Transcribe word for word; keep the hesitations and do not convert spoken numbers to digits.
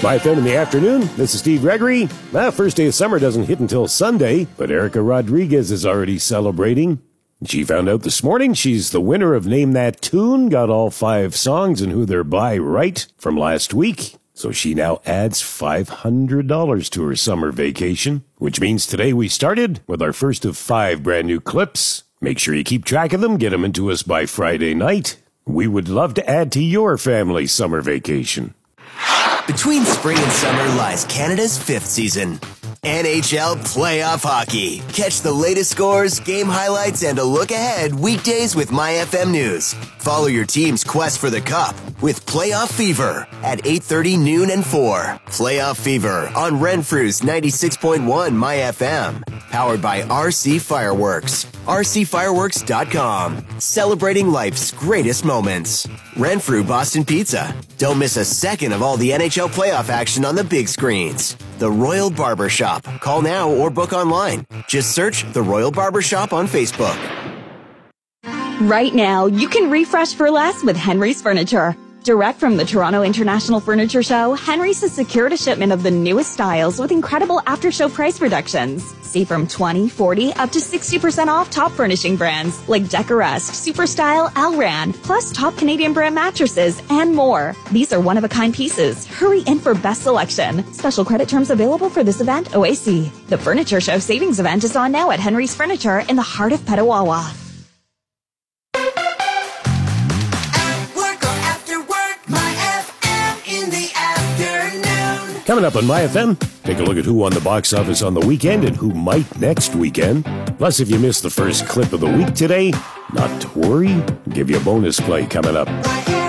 My F M in the afternoon. This is Steve Gregory. Well, first day of summer doesn't hit until Sunday, but Erica Rodriguez is already celebrating. She found out this morning she's the winner of Name That Tune, got all five songs and who they're by right from last week. So she now adds five hundred dollars to her summer vacation, which means today we started with our first of five brand new clips. Make sure you keep track of them, get them into us by Friday night. We would love to add to your family's summer vacation. Between spring and summer lies Canada's fifth season. N H L Playoff Hockey. Catch the latest scores, game highlights, and a look ahead weekdays with My F M News. Follow your team's quest for the Cup with Playoff Fever at eight thirty, noon, and four. Playoff Fever on Renfrew's ninety-six point one My F M. Powered by R C Fireworks. R C fireworks dot com. Celebrating life's greatest moments. Renfrew Boston Pizza. Don't miss a second of all the N H L playoff action on the big screens. The Royal Barber Shop. Call now or book online. Just search The Royal Barber Shop on Facebook. Right now, you can refresh for less with Henry's Furniture. Direct from the Toronto International Furniture Show, Henry's has secured a shipment of the newest styles with incredible after-show price reductions. See from twenty, forty, up to sixty percent off top furnishing brands like Decorest, Superstyle, Alran, plus top Canadian brand mattresses and more. These are one-of-a-kind pieces. Hurry in for best selection. Special credit terms available for this event, O A C. The Furniture Show Savings Event is on now at Henry's Furniture in the heart of Petawawa. Coming up on My F M, take a look at who won the box office on the weekend and who might next weekend. Plus, if you missed the first clip of the week today, not to worry, I'll give you a bonus play coming up.